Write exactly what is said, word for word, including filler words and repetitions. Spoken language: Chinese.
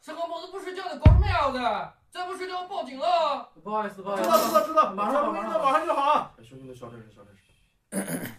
是和猛子不睡觉的，搞什么呀的？再不睡觉，报警了！ 不好意思，不好意思。 知道知道知道，马上马上马上马上就好啊。 兄弟们，小点声，小点声。